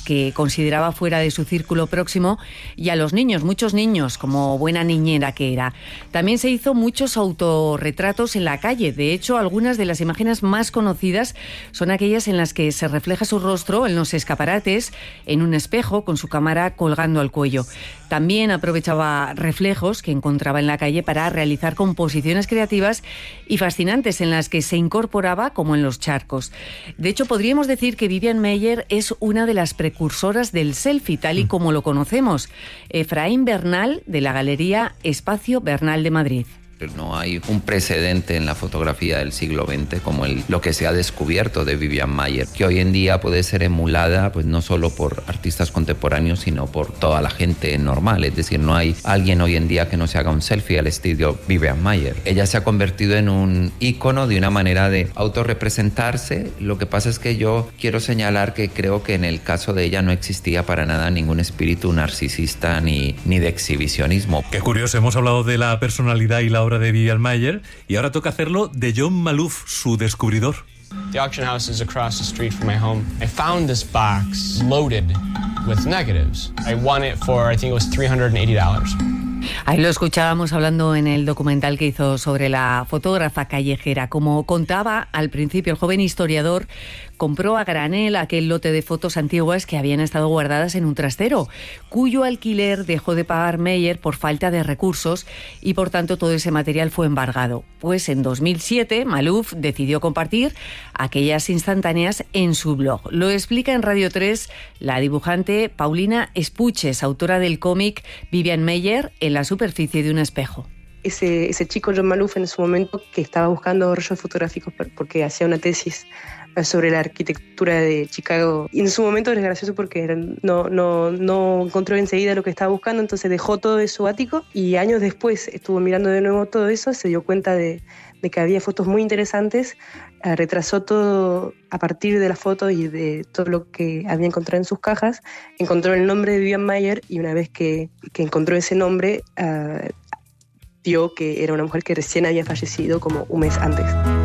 que consideraba fuera de su círculo próximo, y a los niños, muchos niños, como buena niñera que era. También se hizo muchos autorretratos en la calle. De hecho, algunas de las imágenes más conocidas son aquellas en las que se refleja su rostro en los escaparates, en un espejo, con su cámara colgando al cuello. También aprovechaba reflejos que encontraba en la calle para realizar composiciones creativas y fascinantes en las que se incorporaba como en los charcos. De hecho, podríamos decir que Vivian Maier es una de las precursoras del selfie, tal y como lo conocemos. Efraín Bernal, de la Galería Espacio Bernal de Madrid. No hay un precedente en la fotografía del siglo XX como lo que se ha descubierto de Vivian Maier, que hoy en día puede ser emulada pues no solo por artistas contemporáneos, sino por toda la gente normal. Es decir, no hay alguien hoy en día que no se haga un selfie al estilo Vivian Maier. Ella se ha convertido en un ícono de una manera de autorrepresentarse. Lo que pasa es que yo quiero señalar que creo que en el caso de ella no existía para nada ningún espíritu narcisista ni de exhibicionismo. Qué curioso, hemos hablado de la personalidad y la obra de Vivian Maier, y ahora toca hacerlo de John Maloof, su descubridor. The auction house is across the street from my home. I found this box loaded with negatives. I won it for, I think it was $380. Ahí lo escuchábamos hablando en el documental que hizo sobre la fotógrafa callejera. Como contaba al principio el joven historiador, compró a granel aquel lote de fotos antiguas que habían estado guardadas en un trastero, cuyo alquiler dejó de pagar Maier por falta de recursos, y por tanto todo ese material fue embargado. Pues en 2007 Maloof decidió compartir aquellas instantáneas en su blog. Lo explica en Radio 3 la dibujante Paulina Espuches, autora del cómic Vivian Maier en la superficie de un espejo. Ese chico John Maloof en su momento, que estaba buscando rollos fotográficos porque hacía una tesis sobre la arquitectura de Chicago, y en su momento es gracioso porque no encontró enseguida lo que estaba buscando, entonces dejó todo de su ático, y años después estuvo mirando de nuevo todo eso, se dio cuenta de que había fotos muy interesantes, retrasó todo a partir de las fotos y de todo lo que había encontrado en sus cajas, encontró el nombre de Vivian Maier, y una vez que encontró ese nombre, vio que era una mujer que recién había fallecido como un mes antes.